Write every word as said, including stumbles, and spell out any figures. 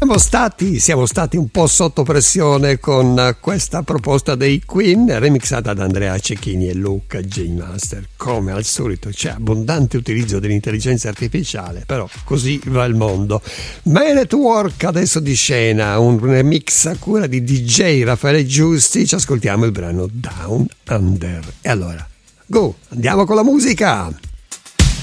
Siamo stati, siamo stati un po' sotto pressione con questa proposta dei Queen, remixata da Andrea Cecchini e Luca J. Master. Come al solito c'è abbondante utilizzo dell'intelligenza artificiale, però così va il mondo. Man at Work adesso di scena, un remix a cura di D J Raffaele Giusti. Ci ascoltiamo il brano Down Under. E allora, go, andiamo con la musica!